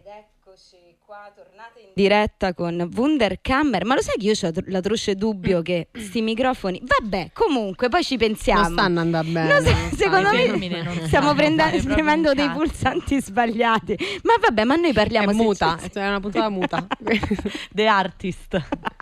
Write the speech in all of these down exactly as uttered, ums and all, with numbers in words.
Ed eccoci qua, tornate in diretta con Wunderkammer. Ma lo sai che io ho la truce dubbio che sti microfoni, vabbè, comunque poi ci pensiamo. Non stanno andando bene. No, se, secondo me non stiamo prendendo, premendo dei pulsanti sbagliati. Ma vabbè, ma noi parliamo è muta, senza... è una puntata muta. The Artist.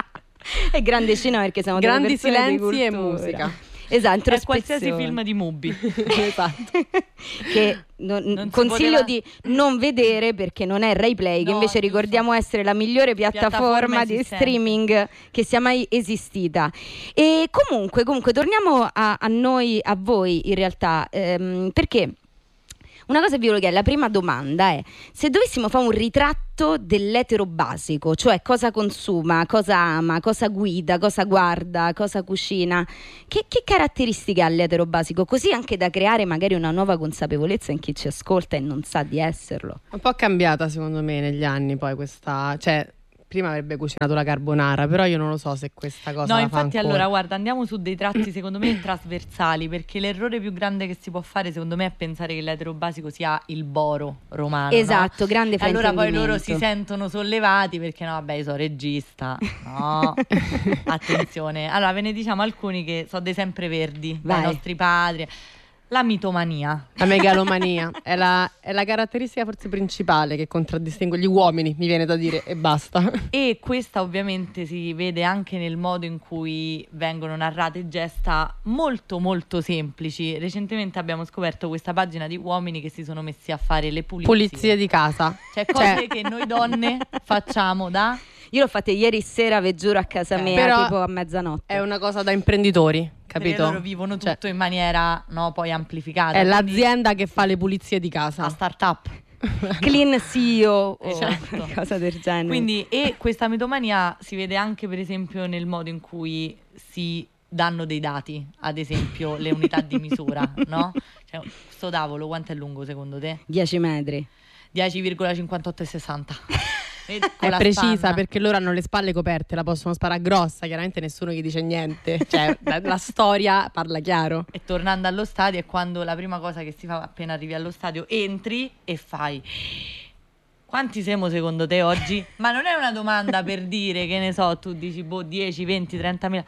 È grande cinema perché siamo grandi delle persone silenzi di e cultura. musica. Esatto, è qualsiasi film di Mubi. Esatto. Che non, non consiglio poteva... di non vedere perché non è Rai Play, che no, invece ricordiamo essere la migliore piattaforma, piattaforma di streaming che sia mai esistita. E comunque, comunque torniamo a, a noi, a voi in realtà, ehm, perché una cosa che vi voglio chiedere, la prima domanda è: se dovessimo fare un ritratto dell'etero basico, cioè cosa consuma, cosa ama, cosa guida, cosa guarda, cosa cucina, che, che caratteristiche ha l'etero basico? Così anche da creare magari una nuova consapevolezza in chi ci ascolta e non sa di esserlo. Un po' cambiata secondo me negli anni poi questa, cioè prima avrebbe cucinato la carbonara, però io non lo so se questa cosa no la fa infatti ancora. Allora guarda, andiamo su dei tratti secondo me trasversali, perché l'errore più grande che si può fare secondo me è pensare che l'etero basico sia il Boro romano, esatto, no? grande allora poi fraintendimento. loro si sentono sollevati perché no vabbè io sono regista, no. Attenzione, allora ve ne diciamo alcuni che sono dei sempreverdi, dai nostri padri. La mitomania, la megalomania è la, è la caratteristica forse principale che contraddistingue gli uomini, mi viene da dire, e basta. E questa ovviamente si vede anche nel modo in cui vengono narrate gesta molto molto semplici. Recentemente abbiamo scoperto questa pagina di uomini che si sono messi a fare le pulizie, pulizie di casa, cioè cose cioè... che noi donne facciamo da... Io l'ho fatta ieri sera, ve giuro, a casa okay. mia, Però tipo a mezzanotte. È una cosa da imprenditori, capito? Perché loro vivono tutto cioè, in maniera no, poi amplificata. È l'azienda che fa le pulizie di casa. La startup. Clean C E O o certo. cosa del genere. Quindi, e questa mitomania si vede anche per esempio nel modo in cui si danno dei dati, ad esempio le unità di misura, no? Cioè, sto tavolo quanto è lungo secondo te? dieci metri. dieci virgola cinquantotto e sessanta. È precisa spanna. Perché loro hanno le spalle coperte, la possono sparare grossa, chiaramente nessuno gli dice niente, cioè la, la storia parla chiaro. E tornando allo stadio è quando la prima cosa che si fa appena arrivi allo stadio, entri e fai: quanti siamo secondo te oggi? Ma non è una domanda per dire, che ne so, tu dici boh dieci, venti, trentamila.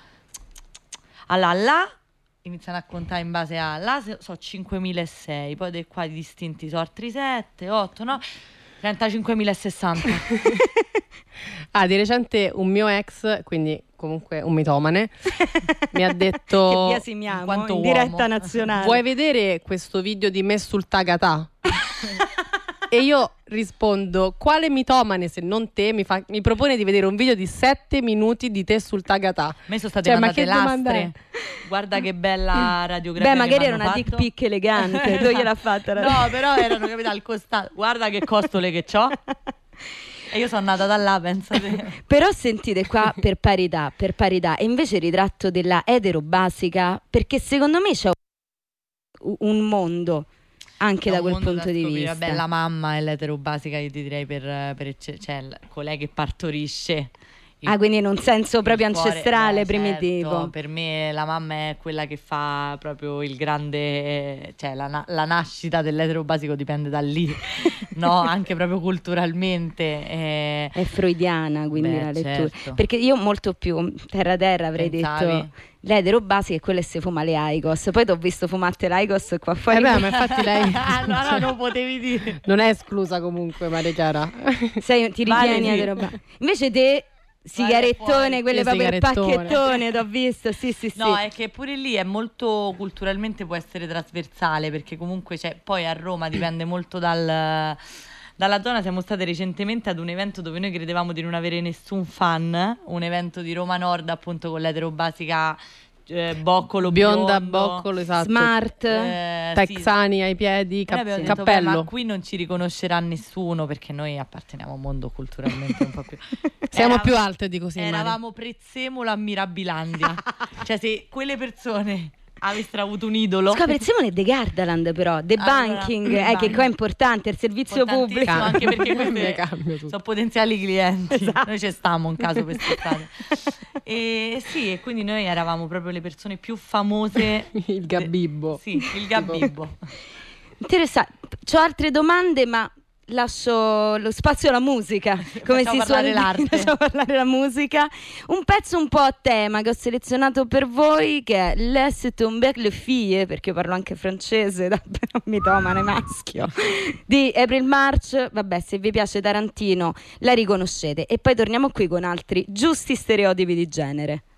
Allora là iniziano a contare in base a là so cinquemilasei, poi dei qua distinti so altri sette, otto, no? trentacinquemilasessanta. Ah, di recente un mio ex, quindi comunque un mitomane, mi ha detto che biasimiamo quanto in uomo. diretta nazionale: vuoi vedere questo video di me sul Tagatà? E io rispondo: quale mitomane se non te mi, fa, mi propone di vedere un video di sette minuti di te sul Tagatà? A me sono state cioè, mandate ma lastre. Guarda che bella radiografia. Beh, magari era una fatto. Dick pic elegante. Tu gliel'ha fatta? No, però erano capite al costato. Guarda che costole che c'ho. E io sono nata da là, pensate. Però sentite qua, per parità, per parità. E invece il ritratto della etero basica, perché secondo me c'è un mondo anche è da un quel mondo punto da di scoprire. vista. Vabbè, la mamma è l'etero basica, io ti direi per, per ecce- cioè colei che partorisce. Il, ah, quindi in un senso proprio cuore, ancestrale, beh, primitivo. Certo, per me la mamma è quella che fa proprio il grande, cioè la, la nascita dell'etero basico dipende da lì, no? Anche proprio culturalmente. Eh. È freudiana, quindi beh, la lettura. certo. Perché io molto più terra terra avrei Pensavi? detto l'etero basico è quella che si fuma le Aicos. Poi ti ho visto fumate l'Aicos qua fuori. Eh beh, ma infatti lei allora non potevi dire. Non è esclusa comunque, Maria Chiara. Sei, ti Vale, ritieni sì. etero basico. Invece te sigarettone, quelle Io proprio il sigarettone. pacchettone, t'ho visto, sì sì sì. No, è che pure lì è molto culturalmente può essere trasversale, perché comunque c'è, poi a Roma dipende molto dal, dalla zona. Siamo state recentemente ad un evento dove noi credevamo di non avere nessun fan, un evento di Roma Nord appunto con l'etero basica, eh, boccolo Bionda, biondo, boccolo, esatto. Smart, eh, texani sì. ai piedi, cap- Noi abbiamo detto, cappello. "Beh, ma qui non ci riconoscerà nessuno perché noi apparteniamo a un mondo culturalmente un po' più Siamo Era- più alte di così. Eravamo Prezzemolo a Mirabilandia. Cioè se quelle persone avessero avuto un idolo. Scusa, Prezzemolo è The Gardaland però, The Allora, Banking, The eh, che Banking. qua è importante, il servizio Importantissimo, pubblico. anche perché Ne queste cambia tutto. sono potenziali clienti. Esatto. Noi ci stiamo in caso per quest'estate. E sì, e quindi noi eravamo proprio le persone più famose. Il Gabibbo. Sì, il Gabibbo. Interessante. C'ho altre domande, ma lascio lo spazio alla musica, come Facciamo si suol parlare dire, l'arte. lasciamo parlare la musica. Un pezzo un po' a tema che ho selezionato per voi, che è Laisse tomber le fille, perché io parlo anche francese da mitomane maschio, di April March. Vabbè, se vi piace Tarantino la riconoscete. E poi torniamo qui con altri giusti stereotipi di genere.